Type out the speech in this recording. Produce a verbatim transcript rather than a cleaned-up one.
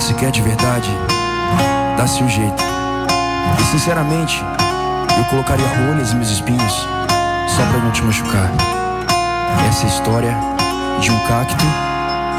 que você quer de verdade, dá-se um jeito. E sinceramente, eu colocaria rolhas em meus espinhos só pra não te machucar. Essa é a história de um cacto